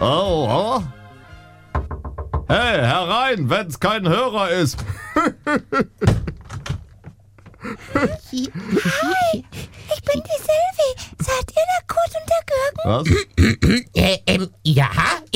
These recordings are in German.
Oh, hey, herein, wenn's kein Hörer ist. Hi, ich bin die Sylvie. Seid ihr der Kurt und der Gürgen? Was? Ja,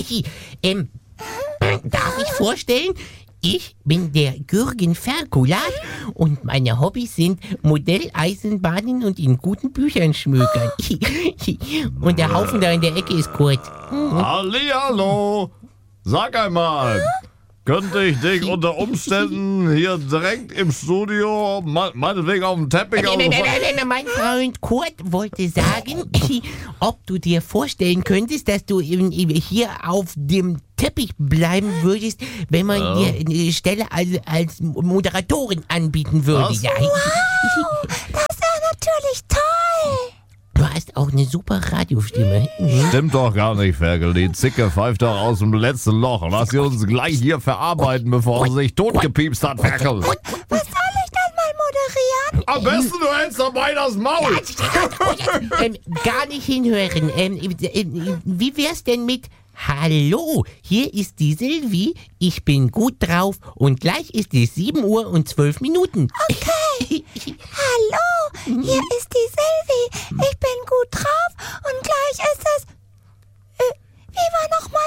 darf ich vorstellen? Ich bin der Gürgen Ferkulat und meine Hobbys sind Modelleisenbahnen und in guten Büchern schmökern. Und der Haufen da in der Ecke ist Kurt. Hallihallo. Sag einmal, könnte ich dich unter Umständen hier direkt im Studio, meinetwegen auf dem Teppich... Mein Freund Kurt wollte sagen, ob du dir vorstellen könntest, dass du hier auf dem Teppich bleiben würdest, wenn man dir eine Stelle als Moderatorin anbieten würde. Was? Ja. Wow, das ist ja natürlich toll. Du hast auch eine super Radiostimme. Stimmt doch gar nicht, Ferkel. Die Zicke pfeift doch aus dem letzten Loch. Lass sie uns gleich hier verarbeiten, bevor sie sich totgepiepst hat, Ferkel. Was soll ich dann mal moderieren? Am besten du hältst dabei das Maul. Gar nicht hinhören. Wie wär's denn mit Hallo, hier ist die Sylvie, ich bin gut drauf und gleich ist es 7 Uhr und 12 Minuten. Okay. Hallo, hier ist die Sylvie. Ich bin gut drauf und gleich ist es... wie war nochmal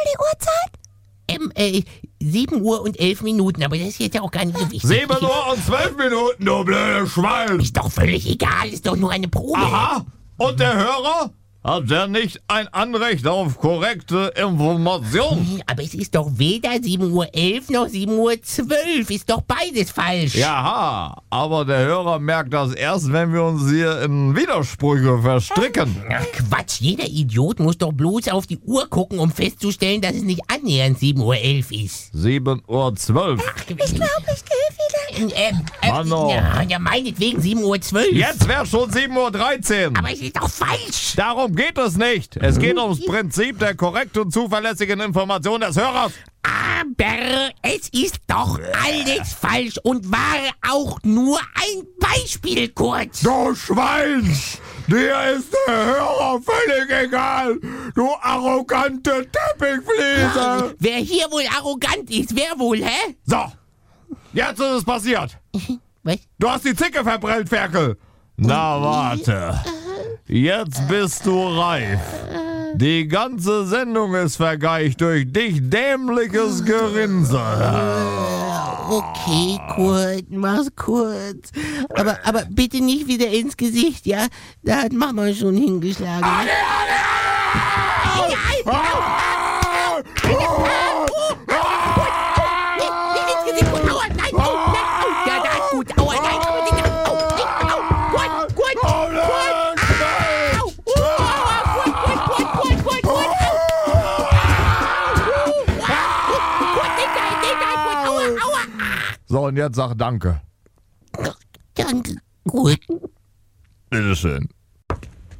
die Uhrzeit? 7 Uhr und 11 Minuten, aber das ist jetzt ja auch gar nicht so wichtig. 7 Uhr und 12 Minuten, du blödes Schwein. Ist doch völlig egal, ist doch nur eine Probe. Aha, und der Hörer? Hat der nicht ein Anrecht auf korrekte Information? Aber es ist doch weder 7:11 Uhr noch 7:12 Uhr. Ist doch beides falsch. Jaha, aber der Hörer merkt das erst, wenn wir uns hier in Widersprüche verstricken. Ach Quatsch, jeder Idiot muss doch bloß auf die Uhr gucken, um festzustellen, dass es nicht annähernd 7:11 Uhr ist. 7:12 Uhr. Ach, Ich glaube, ich gehe wieder. Mano. Ja, meinetwegen 7:12 Uhr. Jetzt wäre schon 7:13 Uhr. Aber es ist doch falsch. Darum geht es nicht. Es geht ums Prinzip der korrekten und zuverlässigen Information des Hörers. Aber es ist doch alles falsch und war auch nur ein Beispiel kurz. Du Schwein! Dir ist der Hörer völlig egal, du arrogante Teppichfliese! Wer hier wohl arrogant ist, wer wohl, hä? So, jetzt ist es passiert. Was? Du hast die Zicke verbrennt, Ferkel. Na warte, jetzt bist du reif. Die ganze Sendung ist vergeigt durch dich dämliches Gerinse. Okay, Kurt, mach's kurz. Aber bitte nicht wieder ins Gesicht, ja? Da hat Mama schon hingeschlagen. So, und jetzt sag Danke. Danke, Kurt. Bitteschön.